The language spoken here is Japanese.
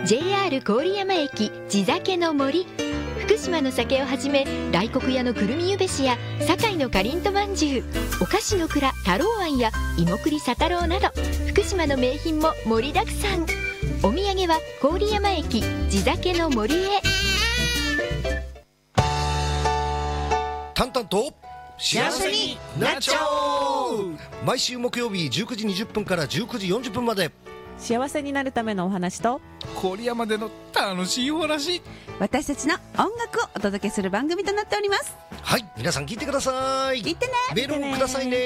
JR 郡山駅地酒の森。福島の酒をはじめ、大黒屋のくるみゆべしや堺のかりんとまんじゅう、お菓子の蔵太郎庵や芋栗佐太郎など、福島の名品も盛りだくさん。お土産は郡山駅地酒の森へ。 タンタンと幸せになっちゃおう。 毎週木曜日19時20分から19時40分まで、 幸せになるためのお話と郡山での楽しいお話、 私たちの音楽をお届けする番組となっております。 はい、皆さん聞いてください。 聞いてね。 メールをくださいね。